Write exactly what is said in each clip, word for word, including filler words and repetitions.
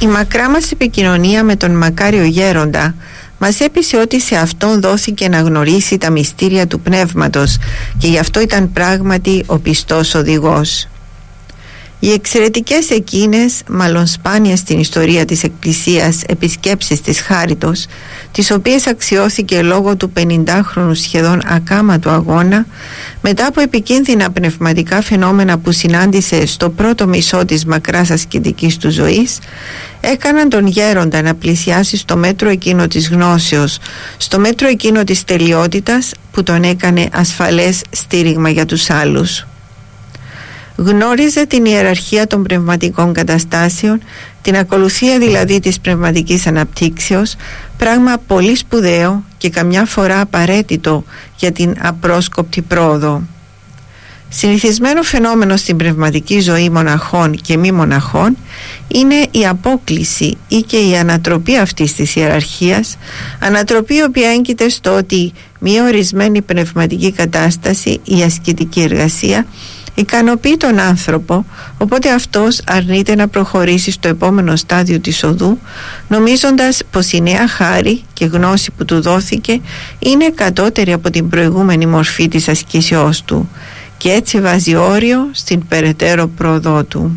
Η μακρά μας επικοινωνία με τον μακάριο γέροντα μας έπεισε ότι σε αυτόν δόθηκε να γνωρίσει τα μυστήρια του πνεύματος και γι' αυτό ήταν πράγματι ο πιστός οδηγός. Οι εξαιρετικές εκείνες, μάλλον σπάνιες στην ιστορία της Εκκλησίας, επισκέψεις της Χάριτος, τις οποίες αξιώθηκε λόγω του πενηντάχρονου σχεδόν ακάματου αγώνα, μετά από επικίνδυνα πνευματικά φαινόμενα που συνάντησε στο πρώτο μισό της μακράς ασκητικής του ζωής, έκαναν τον γέροντα να πλησιάσει στο μέτρο εκείνο της γνώσεως, στο μέτρο εκείνο της τελειότητας που τον έκανε ασφαλές στήριγμα για τους άλλους. Γνώριζε την ιεραρχία των πνευματικών καταστάσεων, την ακολουθία δηλαδή της πνευματικής αναπτύξεως, πράγμα πολύ σπουδαίο και καμιά φορά απαραίτητο για την απρόσκοπτη πρόοδο. Συνηθισμένο φαινόμενο στην πνευματική ζωή μοναχών και μη μοναχών είναι η απόκλιση ή και η ανατροπή αυτής της ιεραρχίας, ανατροπή η οποία έγκυται στο ότι μια ορισμένη πνευματική κατάσταση, η ασκητική εργασία, ικανοποιεί τον άνθρωπο, οπότε αυτός αρνείται να προχωρήσει στο επόμενο στάδιο της οδού, νομίζοντας πως η νέα χάρη και γνώση που του δόθηκε είναι κατώτερη από την προηγούμενη μορφή της ασκήσεώς του και έτσι βάζει όριο στην περαιτέρω πρόοδό του.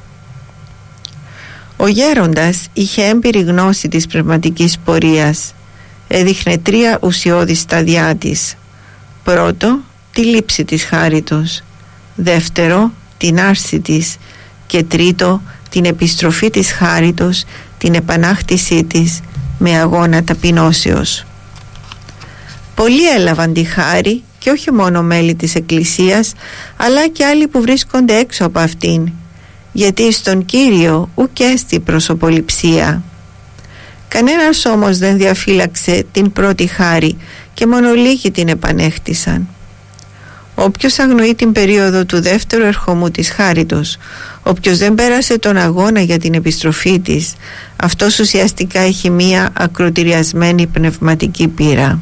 Ο γέροντας είχε έμπειρη γνώση της πνευματικής πορείας. Έδειχνε τρία ουσιώδη σταδιά της. Πρώτο, τη λήψη της χάριτος. Δεύτερο, την άρση της. Και τρίτο, την επιστροφή της χάριτος, την επανάκτησή της με αγώνα ταπεινώσεως. Πολλοί έλαβαν τη χάρη και όχι μόνο μέλη της Εκκλησίας, αλλά και άλλοι που βρίσκονται έξω από αυτήν, γιατί στον Κύριο ουκ έστι προσωποληψία. Κανένας όμως δεν διαφύλαξε την πρώτη χάρη και μόνο λίγοι την επανέχτησαν. Όποιος αγνοεί την περίοδο του δεύτερου ερχομού της χάριτος, όποιος δεν πέρασε τον αγώνα για την επιστροφή της, αυτός ουσιαστικά έχει μία ακροτηριασμένη πνευματική πείρα.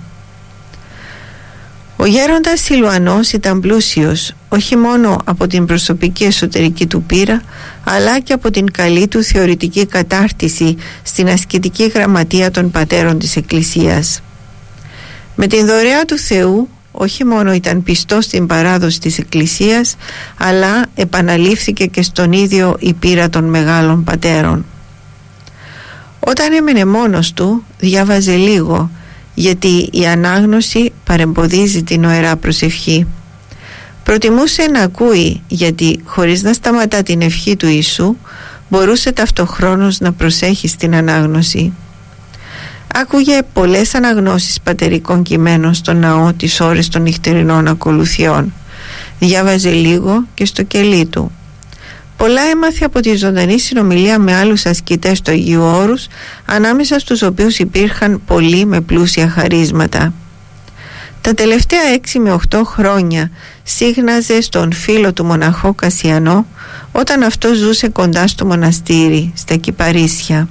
Ο γέροντας Σιλουανός ήταν πλούσιος όχι μόνο από την προσωπική εσωτερική του πείρα, αλλά και από την καλή του θεωρητική κατάρτιση στην ασκητική γραμματεία των πατέρων της Εκκλησίας. Με την δωρεά του Θεού όχι μόνο ήταν πιστός στην παράδοση της Εκκλησίας, αλλά επαναλήφθηκε και στον ίδιο η πείρα των μεγάλων πατέρων. Όταν έμενε μόνος του, διάβαζε λίγο, γιατί η ανάγνωση παρεμποδίζει την ωερά προσευχή. Προτιμούσε να ακούει, γιατί χωρίς να σταματά την ευχή του Ιησού, μπορούσε ταυτοχρόνως να προσέχει στην ανάγνωση. Άκουγε πολλές αναγνώσεις πατερικών κειμένων στο ναό τις ώρες των νυχτερινών ακολουθιών. Διάβαζε λίγο και στο κελί του. Πολλά έμαθε από τη ζωντανή συνομιλία με άλλους ασκητές του Αγίου Όρους, ανάμεσα στους οποίους υπήρχαν πολλοί με πλούσια χαρίσματα. Τα τελευταία έξι με οχτώ χρόνια σύγναζε στον φίλο του μοναχό Κασιανό, όταν αυτός ζούσε κοντά στο μοναστήρι, στα Κυπαρίσια.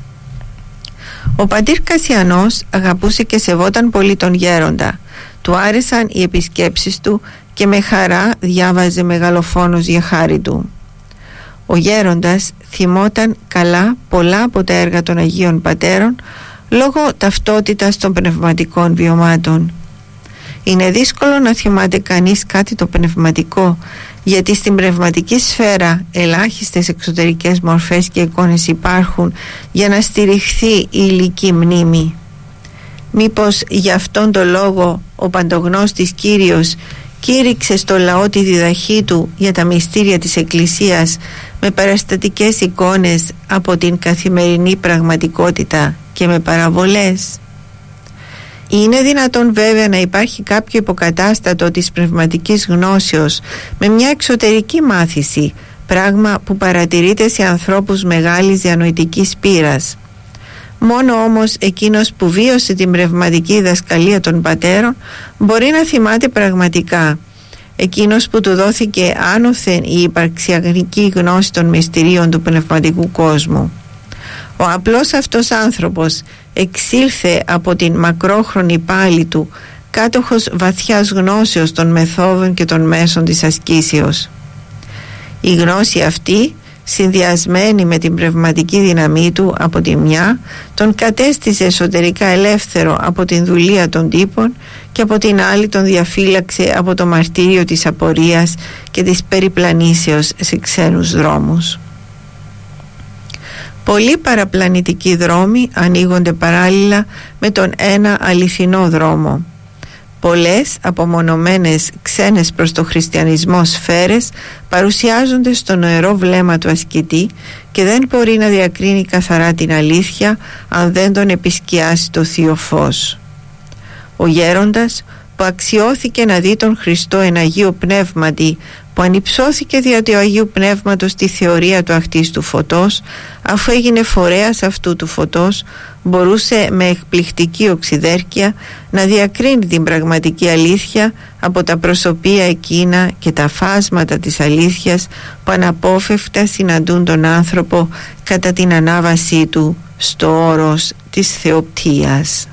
Ο πατήρ Κασιανός αγαπούσε και σεβόταν πολύ τον γέροντα. Του άρεσαν οι επισκέψεις του και με χαρά διάβαζε μεγαλοφόνος για χάρη του. Ο γέροντας θυμόταν καλά πολλά από τα έργα των Αγίων Πατέρων λόγω ταυτότητας των πνευματικών βιωμάτων. Είναι δύσκολο να θυμάται κανείς κάτι το πνευματικό, γιατί στην πνευματική σφαίρα ελάχιστες εξωτερικές μορφές και εικόνες υπάρχουν για να στηριχθεί η υλική μνήμη. Μήπως γι' αυτόν τον λόγο ο παντογνώστης Κύριος κήρυξε στο λαό τη διδαχή του για τα μυστήρια της Εκκλησίας με παραστατικές εικόνες από την καθημερινή πραγματικότητα και με παραβολές? Είναι δυνατόν βέβαια να υπάρχει κάποιο υποκατάστατο της πνευματικής γνώσεως με μια εξωτερική μάθηση, πράγμα που παρατηρείται σε ανθρώπους μεγάλης διανοητικής πείρας. Μόνο όμως εκείνος που βίωσε την πνευματική διδασκαλία των πατέρων μπορεί να θυμάται πραγματικά. Εκείνος που του δόθηκε άνωθεν η υπαρξιακή γνώση των μυστηρίων του πνευματικού κόσμου. Ο απλός αυτός άνθρωπος εξήλθε από την μακρόχρονη πάλη του κάτοχος βαθιάς γνώσεως των μεθόδων και των μέσων της ασκήσεως. Η γνώση αυτή συνδυασμένη με την πνευματική δύναμή του από τη μια, τον κατέστησε εσωτερικά ελεύθερο από την δουλεία των τύπων και από την άλλη τον διαφύλαξε από το μαρτύριο της απορίας και της περιπλανήσεως σε ξένους δρόμους. Πολλοί παραπλανητικοί δρόμοι ανοίγονται παράλληλα με τον ένα αληθινό δρόμο. Πολλές απομονωμένες ξένες προς το χριστιανισμό σφαίρες παρουσιάζονται στο νοερό βλέμμα του ασκητή και δεν μπορεί να διακρίνει καθαρά την αλήθεια αν δεν τον επισκιάσει το Θείο Φως. Ο γέροντας που αξιώθηκε να δει τον Χριστό εν Αγίου Πνεύματι, που ανυψώθηκε δια του Αγίου Πνεύματος τη θεωρία του αχτίστου φωτός, αφού έγινε φορέας αυτού του φωτός, μπορούσε με εκπληκτική οξυδέρκεια να διακρίνει την πραγματική αλήθεια από τα προσωπία εκείνα και τα φάσματα της αλήθειας που αναπόφευκτα συναντούν τον άνθρωπο κατά την ανάβασή του στο όρος της θεοπτείας.